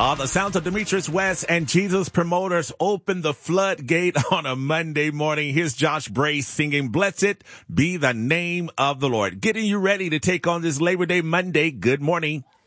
The sounds of Demetrius West and Jesus Promoters open the floodgate on a Monday morning. Here's Josh Brace singing Blessed Be the Name of the Lord. Getting you ready to take on this Labor Day Monday. Good morning.